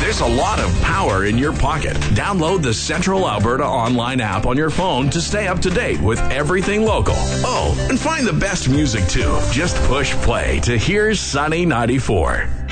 There's a lot of power in your pocket. Download the Central Alberta online app on your phone to stay up to date with everything local. Oh, and find the best music too. Just push play to Here's Sunny 94.